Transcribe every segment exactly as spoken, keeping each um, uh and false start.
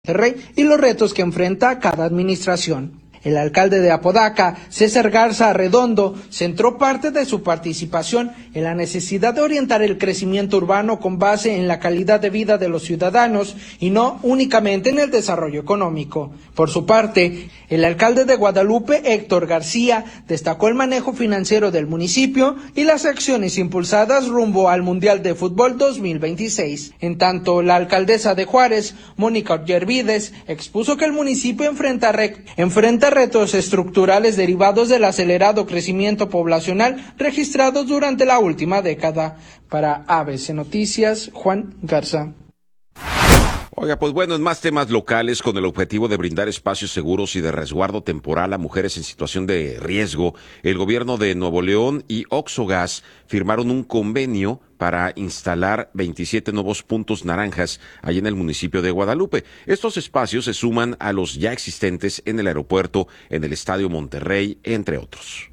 Monterrey y los retos que enfrenta cada administración. El alcalde de Apodaca, César Garza Arredondo, centró parte de su participación en la necesidad de orientar el crecimiento urbano con base en la calidad de vida de los ciudadanos y no únicamente en el desarrollo económico. Por su parte, el alcalde de Guadalupe, Héctor García, destacó el manejo financiero del municipio y las acciones impulsadas rumbo al Mundial de Fútbol dos mil veintiséis. En tanto, la alcaldesa de Juárez, Mónica Yervides, expuso que el municipio enfrenta, re- enfrenta retos estructurales derivados del acelerado crecimiento poblacional registrados durante la última década. Para A B C Noticias, Juan Garza. Oiga, pues bueno, en más temas locales, con el objetivo de brindar espacios seguros y de resguardo temporal a mujeres en situación de riesgo, el gobierno de Nuevo León y Oxogas firmaron un convenio para instalar veintisiete nuevos puntos naranjas allí en el municipio de Guadalupe. Estos espacios se suman a los ya existentes en el aeropuerto, en el Estadio Monterrey, entre otros.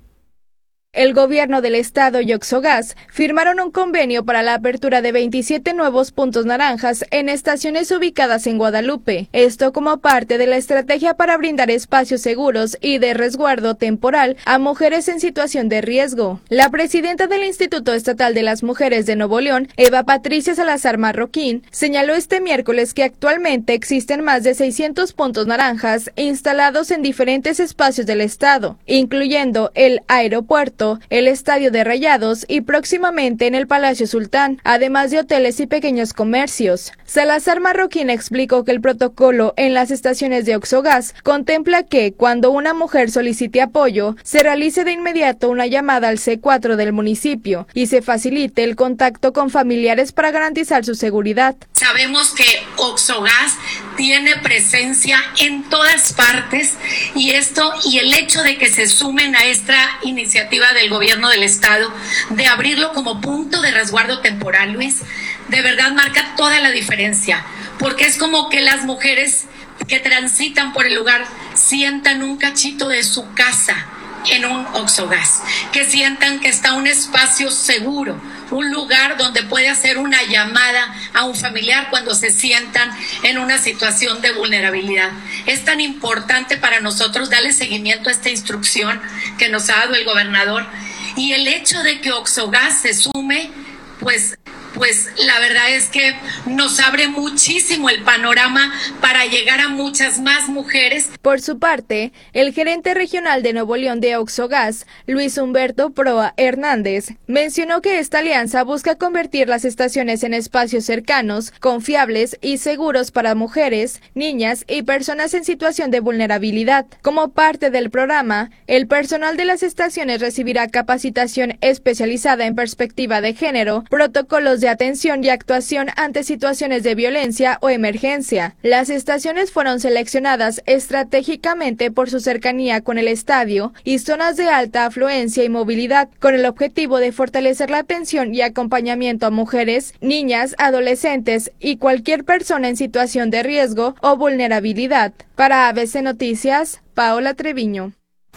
El gobierno del estado y Oxogas firmaron un convenio para la apertura de veintisiete nuevos puntos naranjas en estaciones ubicadas en Guadalupe. Esto como parte de la estrategia para brindar espacios seguros y de resguardo temporal a mujeres en situación de riesgo. La presidenta del Instituto Estatal de las Mujeres de Nuevo León, Eva Patricia Salazar Marroquín, señaló este miércoles que actualmente existen más de seiscientos puntos naranjas instalados en diferentes espacios del estado, incluyendo el aeropuerto, el Estadio de Rayados y próximamente en el Palacio Sultán, además de hoteles y pequeños comercios. Salazar Marroquín explicó que el protocolo en las estaciones de Oxogas contempla que, cuando una mujer solicite apoyo, se realice de inmediato una llamada al C cuatro del municipio y se facilite el contacto con familiares para garantizar su seguridad. Sabemos que Oxogas tiene presencia en todas partes y esto y el hecho de que se sumen a esta iniciativa del gobierno del estado de abrirlo como punto de resguardo temporal, Luis, de verdad marca toda la diferencia, porque es como que las mujeres que transitan por el lugar sientan un cachito de su casa en un Oxogas, que sientan que está un espacio seguro, un lugar donde puede hacer una llamada a un familiar cuando se sientan en una situación de vulnerabilidad. Es tan importante para nosotros darle seguimiento a esta instrucción que nos ha dado el gobernador, y el hecho de que Oxogas se sume, pues pues la verdad es que nos abre muchísimo el panorama para llegar a muchas más mujeres. Por su parte, el gerente regional de Nuevo León de Oxogas, Luis Humberto Proa Hernández, mencionó que esta alianza busca convertir las estaciones en espacios cercanos, confiables y seguros para mujeres, niñas y personas en situación de vulnerabilidad. Como parte del programa, el personal de las estaciones recibirá capacitación especializada en perspectiva de género, protocolos de atención y actuación ante situaciones de violencia o emergencia. Las estaciones fueron seleccionadas estratégicamente por su cercanía con el estadio y zonas de alta afluencia y movilidad, con el objetivo de fortalecer la atención y acompañamiento a mujeres, niñas, adolescentes y cualquier persona en situación de riesgo o vulnerabilidad. Para A B C Noticias, Paola Treviño.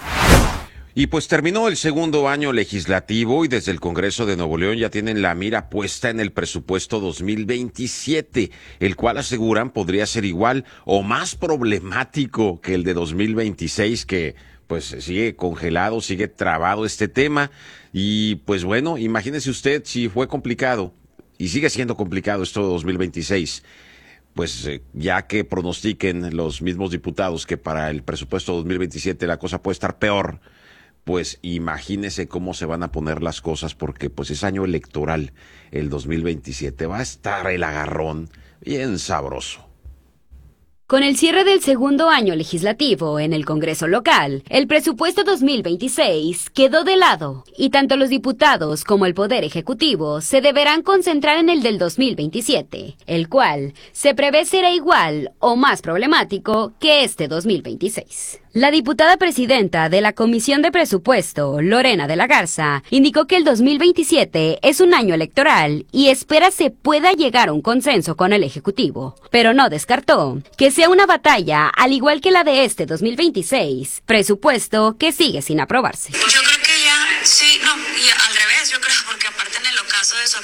Y pues terminó el segundo año legislativo y desde el Congreso de Nuevo León ya tienen la mira puesta en el presupuesto dos mil veintisiete, el cual aseguran podría ser igual o más problemático que el de dos mil veintiséis, que pues sigue congelado, sigue trabado este tema. Y pues bueno, imagínese usted si fue complicado y sigue siendo complicado esto de dos mil veintiséis. Pues eh, ya que pronostiquen los mismos diputados que para el presupuesto dos mil veintisiete la cosa puede estar peor, pues imagínese cómo se van a poner las cosas, porque pues es año electoral el dos mil veintisiete, va a estar el agarrón bien sabroso. Con el cierre del segundo año legislativo en el Congreso local, el presupuesto dos mil veintiséis quedó de lado y tanto los diputados como el Poder Ejecutivo se deberán concentrar en el del dos mil veintisiete, el cual se prevé será igual o más problemático que este dos mil veintiséis. La diputada presidenta de la Comisión de Presupuesto, Lorena de la Garza, indicó que el dos mil veintisiete es un año electoral y espera se pueda llegar a un consenso con el Ejecutivo, pero no descartó que sea una batalla al igual que la de este dos mil veintiséis, presupuesto que sigue sin aprobarse. Yo creo que ya, sí, no, y al revés, yo creo, porque aparte en el ocaso de su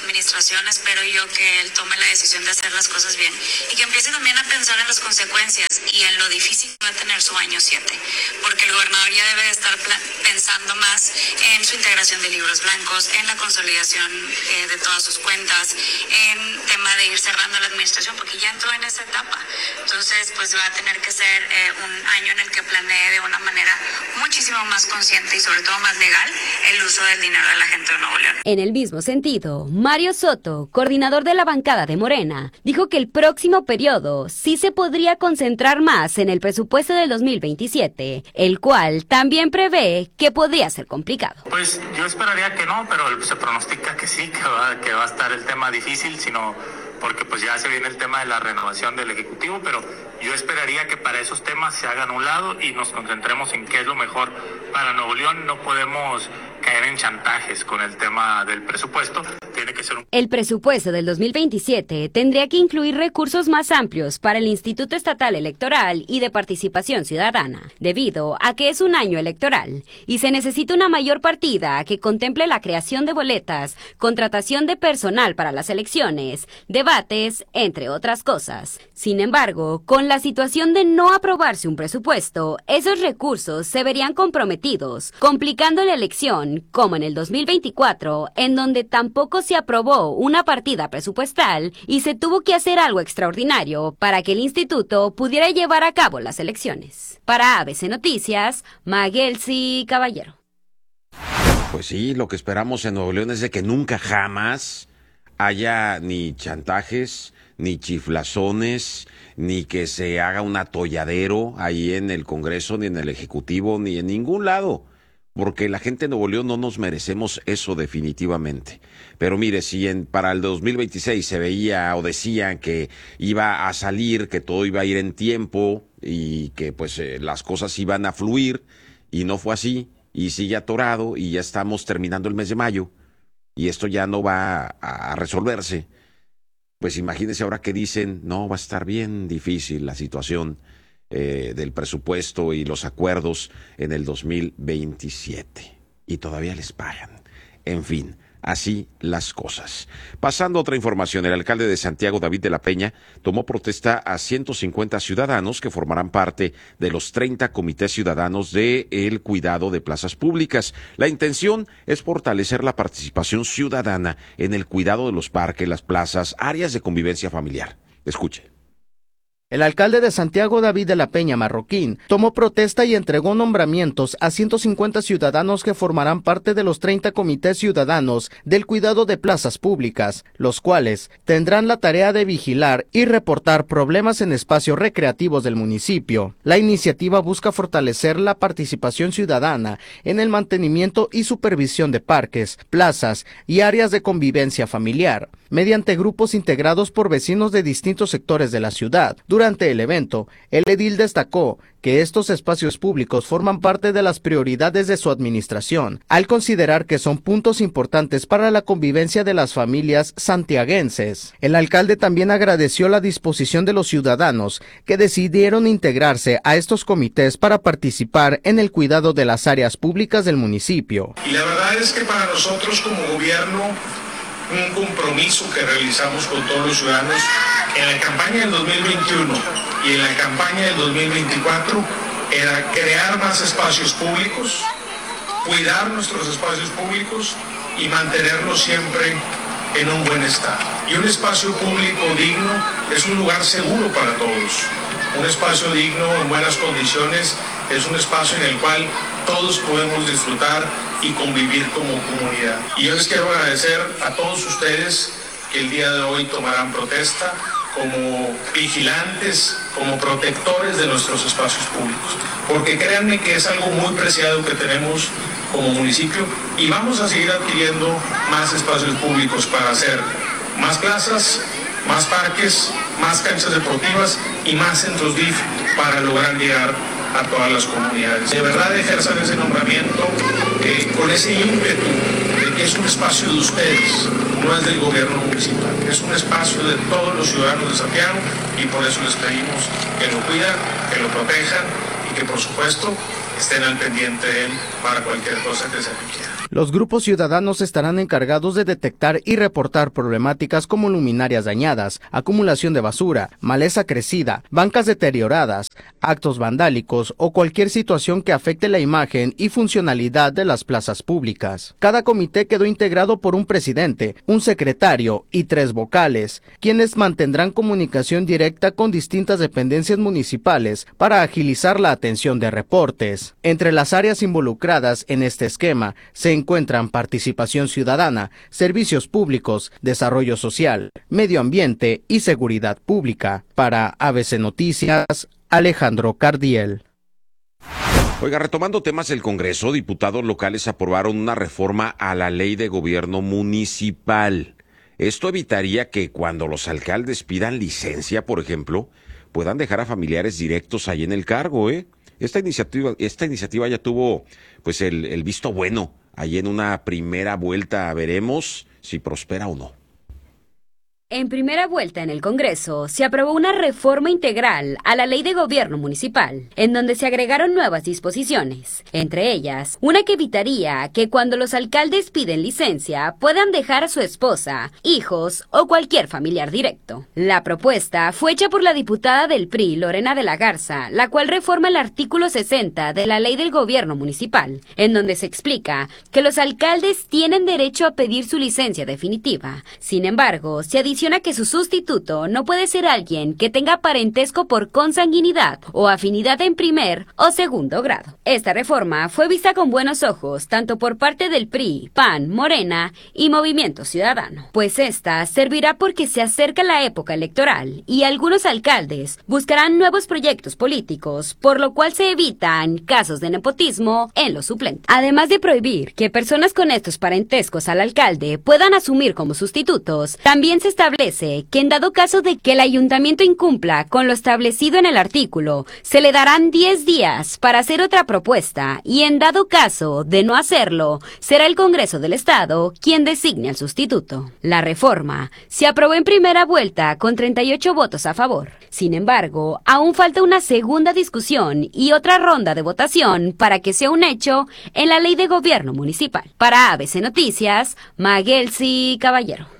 administración, espero yo que él tome la decisión de hacer las cosas bien y que empiece también a pensar en las consecuencias y en lo difícil que va a tener su año siete, porque el gobernador ya debe de estar pensando más en su integración de libros blancos, en la consolidación eh, de todas sus cuentas, en tema de ir cerrando la administración, porque ya entró en esa etapa. Entonces, pues va a tener que ser eh, un año en el que planee de una manera muchísimo más consciente y sobre todo más legal el uso del dinero de la gente de Nuevo León. En el mismo sentido, Mario Soto, coordinador de la bancada de Morena, dijo que el próximo periodo sí se podría concentrar más en el presupuesto del dos mil veintisiete, el cual también prevé que podría ser complicado. Pues yo esperaría que no, pero se pronostica que sí, que va, que va a estar el tema difícil, sino porque pues ya se viene el tema de la renovación del Ejecutivo, pero yo esperaría que para esos temas se hagan a un lado y nos concentremos en qué es lo mejor para Nuevo León. No podemos caer en chantajes con el tema del presupuesto. Tiene que ser un... El presupuesto del dos mil veintisiete tendría que incluir recursos más amplios para el Instituto Estatal Electoral y de Participación Ciudadana, debido a que es un año electoral y se necesita una mayor partida que contemple la creación de boletas, contratación de personal para las elecciones, debates, entre otras cosas. Sin embargo, con la situación de no aprobarse un presupuesto, esos recursos se verían comprometidos, complicando la elección, como en el dos mil veinticuatro, en donde tampoco se aprobó una partida presupuestal y se tuvo que hacer algo extraordinario para que el instituto pudiera llevar a cabo las elecciones. Para A B C Noticias, Maguelsi Caballero. Pues sí, lo que esperamos en Nuevo León es de que nunca jamás haya ni chantajes, ni chiflazones, ni que se haga un atolladero ahí en el Congreso, ni en el Ejecutivo, ni en ningún lado. Porque la gente de Nuevo León no nos merecemos eso definitivamente. Pero mire, si en, para el dos mil veintiséis se veía o decían que iba a salir, que todo iba a ir en tiempo y que pues eh, las cosas iban a fluir, y no fue así, y sigue atorado, y ya estamos terminando el mes de mayo, y esto ya no va a, a resolverse, pues imagínense ahora que dicen, no, va a estar bien difícil la situación Eh, del presupuesto y los acuerdos en el dos mil veintisiete. Y todavía les pagan. En fin, así las cosas. Pasando a otra información, el alcalde de Santiago, David de la Peña, tomó protesta a ciento cincuenta ciudadanos que formarán parte de los treinta comités ciudadanos de el cuidado de plazas públicas. La intención es fortalecer la participación ciudadana en el cuidado de los parques, las plazas, áreas de convivencia familiar. Escuche. El alcalde de Santiago, David de la Peña Marroquín, tomó protesta y entregó nombramientos a ciento cincuenta ciudadanos que formarán parte de los treinta comités ciudadanos del cuidado de plazas públicas, los cuales tendrán la tarea de vigilar y reportar problemas en espacios recreativos del municipio. La iniciativa busca fortalecer la participación ciudadana en el mantenimiento y supervisión de parques, plazas y áreas de convivencia familiar, mediante grupos integrados por vecinos de distintos sectores de la ciudad. Durante el evento, el edil destacó que estos espacios públicos forman parte de las prioridades de su administración, al considerar que son puntos importantes para la convivencia de las familias santiaguenses. El alcalde también agradeció la disposición de los ciudadanos que decidieron integrarse a estos comités para participar en el cuidado de las áreas públicas del municipio. Y la verdad es que para nosotros como gobierno, un compromiso que realizamos con todos los ciudadanos en la campaña del dos mil veintiuno y en la campaña del dos mil veinticuatro era crear más espacios públicos, cuidar nuestros espacios públicos y mantenerlos siempre en un buen estado. Y un espacio público digno es un lugar seguro para todos. Un espacio digno, en buenas condiciones, es un espacio en el cual todos podemos disfrutar y convivir como comunidad. Y yo les quiero agradecer a todos ustedes que el día de hoy tomarán protesta como vigilantes, como protectores de nuestros espacios públicos. Porque créanme que es algo muy preciado que tenemos como municipio y vamos a seguir adquiriendo más espacios públicos para hacer más plazas, más parques, más canchas deportivas y más centros D I F para lograr llegar a todas las comunidades. De verdad ejerzan ese nombramiento eh, con ese ímpetu de que es un espacio de ustedes, no es del gobierno municipal, es un espacio de todos los ciudadanos de Santiago y por eso les pedimos que lo cuidan, que lo protejan y que por supuesto estén al pendiente de él para cualquier cosa que se requiera. Los grupos ciudadanos estarán encargados de detectar y reportar problemáticas como luminarias dañadas, acumulación de basura, maleza crecida, bancas deterioradas, actos vandálicos o cualquier situación que afecte la imagen y funcionalidad de las plazas públicas. Cada comité quedó integrado por un presidente, un secretario y tres vocales, quienes mantendrán comunicación directa con distintas dependencias municipales para agilizar la atención de reportes. Entre las áreas involucradas en este esquema se encuentran participación ciudadana, servicios públicos, desarrollo social, medio ambiente y seguridad pública. Para A B C Noticias, Alejandro Cardiel. Oiga, retomando temas del Congreso, diputados locales aprobaron una reforma a la ley de gobierno municipal. Esto evitaría que cuando los alcaldes pidan licencia, por ejemplo, puedan dejar a familiares directos ahí en el cargo, ¿eh? Esta iniciativa, esta iniciativa ya tuvo pues el, el visto bueno ahí en una primera vuelta. Veremos si prospera o no. En primera vuelta en el Congreso se aprobó una reforma integral a la Ley de Gobierno Municipal, en donde se agregaron nuevas disposiciones, entre ellas una que evitaría que cuando los alcaldes piden licencia puedan dejar a su esposa, hijos o cualquier familiar directo. La propuesta fue hecha por la diputada del P R I, Lorena de la Garza, la cual reforma el artículo sesenta de la Ley del Gobierno Municipal, en donde se explica que los alcaldes tienen derecho a pedir su licencia definitiva. Sin embargo, se adiciona que su sustituto no puede ser alguien que tenga parentesco por consanguinidad o afinidad en primer o segundo grado. Esta reforma fue vista con buenos ojos tanto por parte del P R I, P A N, Morena y Movimiento Ciudadano, pues esta servirá porque se acerca la época electoral y algunos alcaldes buscarán nuevos proyectos políticos, por lo cual se evitan casos de nepotismo en los suplentes. Además de prohibir que personas con estos parentescos al alcalde puedan asumir como sustitutos, también se establece que en dado caso de que el ayuntamiento incumpla con lo establecido en el artículo, se le darán diez días para hacer otra propuesta y en dado caso de no hacerlo, será el Congreso del Estado quien designe al sustituto. La reforma se aprobó en primera vuelta con treinta y ocho votos a favor. Sin embargo, aún falta una segunda discusión y otra ronda de votación para que sea un hecho en la Ley de Gobierno Municipal. Para A B C Noticias, Maguelsi Caballero.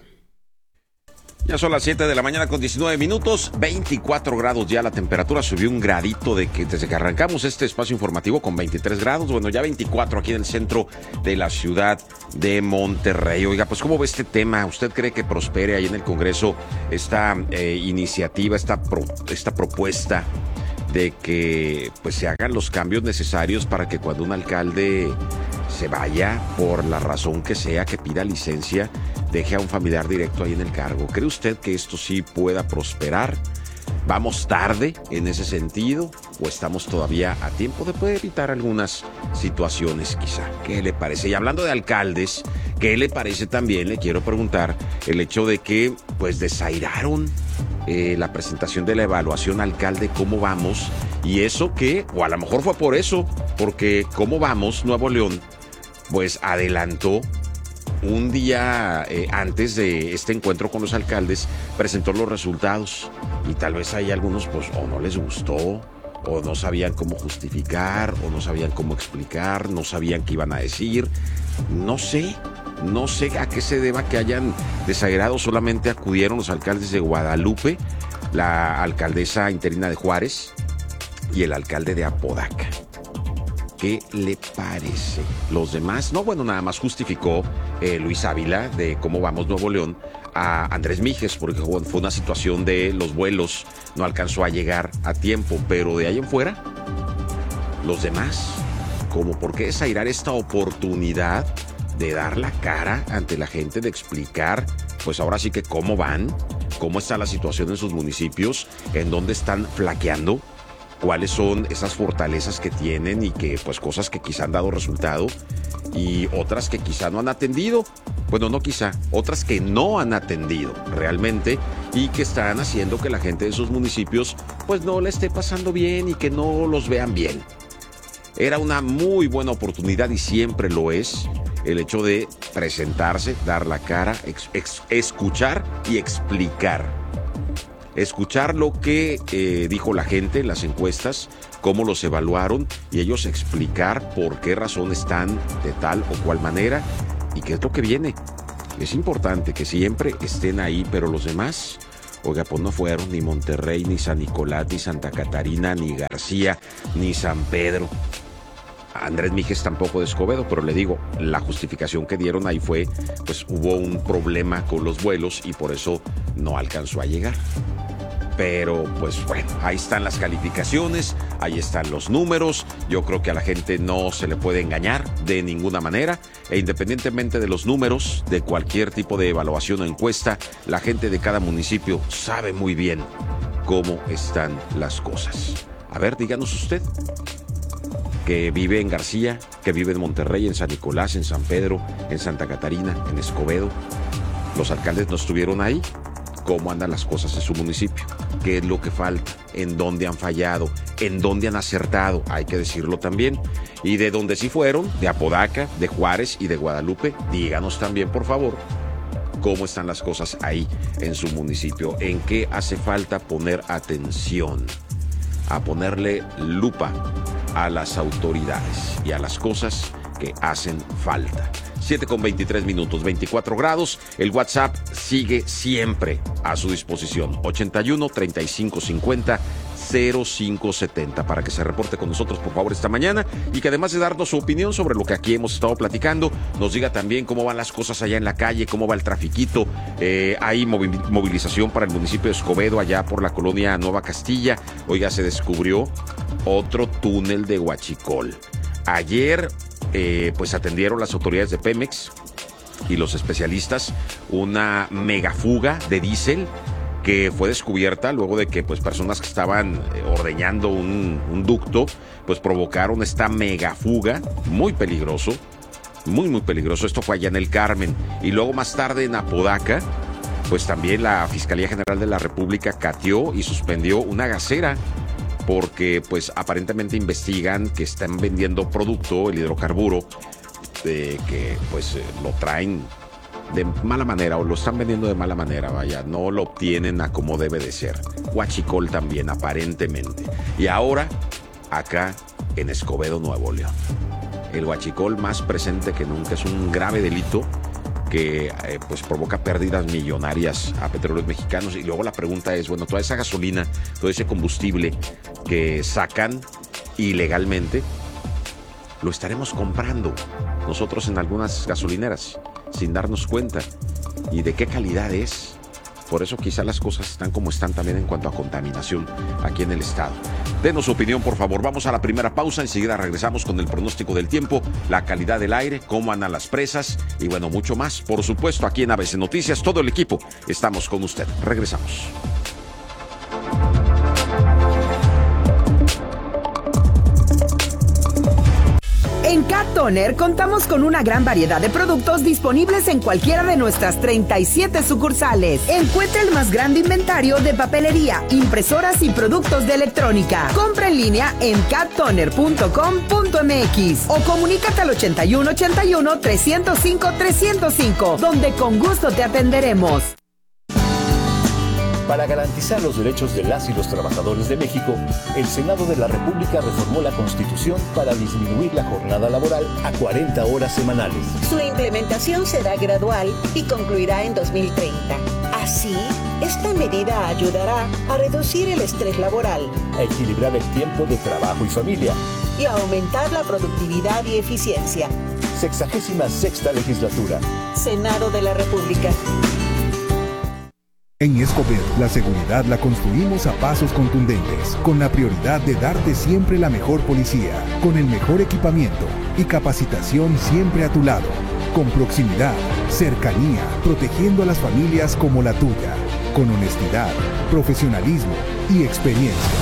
Ya son las siete de la mañana con diecinueve minutos, veinticuatro grados ya, la temperatura subió un gradito de que desde que arrancamos este espacio informativo con veintitrés grados, bueno, ya veinticuatro aquí en el centro de la ciudad de Monterrey. Oiga, pues ¿cómo ve este tema? ¿Usted cree que prospere ahí en el Congreso esta eh, iniciativa, esta, pro, esta propuesta de que pues se hagan los cambios necesarios para que cuando un alcalde se vaya, por la razón que sea, que pida licencia, deje a un familiar directo ahí en el cargo? ¿Cree usted que esto sí pueda prosperar? ¿Vamos tarde en ese sentido o estamos todavía a tiempo de poder evitar algunas situaciones quizá? ¿Qué le parece? Y hablando de alcaldes, ¿qué le parece también? Le quiero preguntar el hecho de que pues desairaron eh, la presentación de la evaluación alcalde, ¿cómo vamos? Y eso que, o a lo mejor fue por eso, porque ¿cómo vamos? Nuevo León pues adelantó un día eh, antes de este encuentro con los alcaldes, presentó los resultados y tal vez hay algunos pues o no les gustó o no sabían cómo justificar o no sabían cómo explicar, no sabían qué iban a decir, no sé, no sé a qué se deba que hayan desairado. Solamente acudieron los alcaldes de Guadalupe, la alcaldesa interina de Juárez y el alcalde de Apodaca. ¿Qué le parece? Los demás, no, bueno, nada más justificó eh, Luis Ávila de Cómo Vamos Nuevo León a Andrés Mijes, porque fue una situación de los vuelos, no alcanzó a llegar a tiempo, pero de ahí en fuera, los demás, como por qué desairar esta oportunidad de dar la cara ante la gente, de explicar, pues ahora sí que cómo van, cómo está la situación en sus municipios, en dónde están flaqueando, cuáles son esas fortalezas que tienen y que pues cosas que quizá han dado resultado y otras que quizá no han atendido, bueno no quizá, otras que no han atendido realmente y que están haciendo que la gente de esos municipios pues no le esté pasando bien y que no los vean bien. Era una muy buena oportunidad y siempre lo es el hecho de presentarse, dar la cara, ex, ex, escuchar y explicar. escuchar lo que eh, dijo la gente en las encuestas, cómo los evaluaron y ellos explicar por qué razón están de tal o cual manera y qué es lo que viene. Es importante que siempre estén ahí, pero los demás, oiga, pues no fueron ni Monterrey, ni San Nicolás, ni Santa Catarina, ni García, ni San Pedro. Andrés Mijes tampoco de Escobedo, pero le digo, la justificación que dieron ahí fue, pues hubo un problema con los vuelos y por eso no alcanzó a llegar. Pero pues bueno, ahí están las calificaciones, ahí están los números. Yo creo que a la gente no se le puede engañar de ninguna manera. E independientemente de los números, de cualquier tipo de evaluación o encuesta, la gente de cada municipio sabe muy bien cómo están las cosas. A ver, díganos usted, que vive en García, que vive en Monterrey, en San Nicolás, en San Pedro, en Santa Catarina, en Escobedo. Los alcaldes no estuvieron ahí. ¿Cómo andan las cosas en su municipio? ¿Qué es lo que falta? ¿En dónde han fallado? ¿En dónde han acertado? Hay que decirlo también. Y de donde sí fueron, de Apodaca, de Juárez y de Guadalupe, díganos también, por favor, cómo están las cosas ahí en su municipio. ¿En qué hace falta poner atención? A ponerle lupa a las autoridades y a las cosas que hacen falta. siete con veintitrés minutos, veinticuatro grados. El WhatsApp sigue siempre a su disposición. ochenta y uno, treinta y cinco cincuenta, cero cinco setenta. Para que se reporte con nosotros, por favor, esta mañana. Y que además de darnos su opinión sobre lo que aquí hemos estado platicando, nos diga también cómo van las cosas allá en la calle, cómo va el trafiquito. Eh, hay movilización para el municipio de Escobedo, allá por la colonia Nueva Castilla. Oiga, se descubrió otro túnel de Huachicol. Ayer... Eh, pues atendieron las autoridades de Pemex y los especialistas una megafuga de diésel que fue descubierta luego de que pues personas que estaban eh, ordeñando un, un ducto pues provocaron esta megafuga, muy peligroso, muy muy peligroso. Esto fue allá en el Carmen. Y luego más tarde en Apodaca pues también la Fiscalía General de la República cateó y suspendió una gasera porque pues aparentemente investigan que están vendiendo producto, el hidrocarburo, eh, que pues eh, lo traen de mala manera o lo están vendiendo de mala manera, vaya, no lo obtienen a como debe de ser. Huachicol también, aparentemente. Y ahora, acá en Escobedo, Nuevo León. El huachicol más presente que nunca, es un grave delito que eh, pues provoca pérdidas millonarias a petróleos mexicanos. Y luego la pregunta es, bueno, toda esa gasolina, todo ese combustible que sacan ilegalmente, lo estaremos comprando nosotros en algunas gasolineras sin darnos cuenta. ¿Y de qué calidad es? Por eso quizá las cosas están como están también en cuanto a contaminación aquí en el estado. Denos su opinión, por favor. Vamos a la primera pausa. Enseguida regresamos con el pronóstico del tiempo, la calidad del aire, cómo andan las presas y bueno, mucho más. Por supuesto, aquí en A B C Noticias, todo el equipo estamos con usted. Regresamos. En Cat Toner contamos con una gran variedad de productos disponibles en cualquiera de nuestras treinta y siete sucursales. Encuentra el más grande inventario de papelería, impresoras y productos de electrónica. Compra en línea en cat toner punto com punto m x o comunícate al ochenta y uno ochenta y uno, trescientos cinco, trescientos cinco, donde con gusto te atenderemos. Para garantizar los derechos de las y los trabajadores de México, el Senado de la República reformó la Constitución para disminuir la jornada laboral a cuarenta horas semanales. Su implementación será gradual y concluirá en dos mil treinta. Así, esta medida ayudará a reducir el estrés laboral, a equilibrar el tiempo de trabajo y familia y a aumentar la productividad y eficiencia. Sexagésima sexta legislatura. Senado de la República. En Escobedo, la seguridad la construimos a pasos contundentes, con la prioridad de darte siempre la mejor policía, con el mejor equipamiento y capacitación siempre a tu lado, con proximidad, cercanía, protegiendo a las familias como la tuya, con honestidad, profesionalismo y experiencia.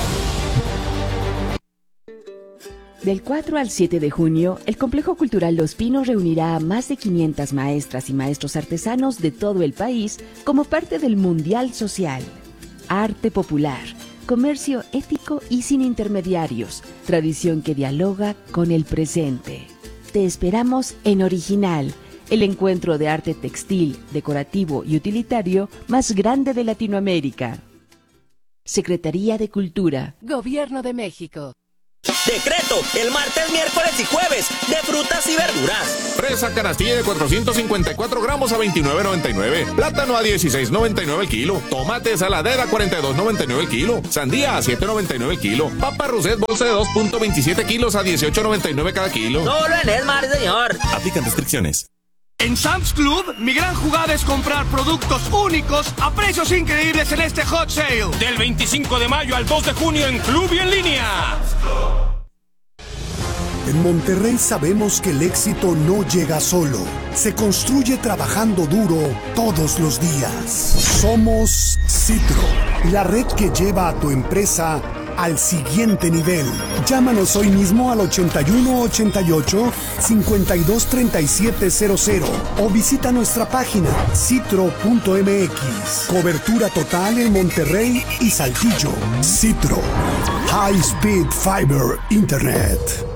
Del cuatro al siete de junio, el Complejo Cultural Los Pinos reunirá a más de quinientas maestras y maestros artesanos de todo el país como parte del Mundial Social. Arte popular, comercio ético y sin intermediarios, tradición que dialoga con el presente. Te esperamos en Original, el encuentro de arte textil, decorativo y utilitario más grande de Latinoamérica. Secretaría de Cultura. Gobierno de México. Decreto, el martes, miércoles y jueves, de frutas y verduras. Fresa canastilla de cuatrocientos cincuenta y cuatro gramos a veintinueve noventa y nueve. Plátano a dieciséis noventa y nueve el kilo. Tomate saladera a cuarenta y dos noventa y nueve el kilo. Sandía a siete noventa y nueve el kilo. Papa Roset bolsa de dos punto veintisiete kilos a dieciocho noventa y nueve cada kilo. Solo en Esmar, señor. Aplican restricciones. En Sam's Club, mi gran jugada es comprar productos únicos a precios increíbles en este Hot Sale. Del veinticinco de mayo al dos de junio en Club y en línea. En Monterrey sabemos que el éxito no llega solo, se construye trabajando duro todos los días. Somos Citro, la red que lleva a tu empresa al siguiente nivel. Llámanos hoy mismo al ochenta y uno ochenta y ocho cincuenta y dos treinta y siete cero cero o visita nuestra página citro punto m x. Cobertura total en Monterrey y Saltillo. Citro, High Speed Fiber Internet.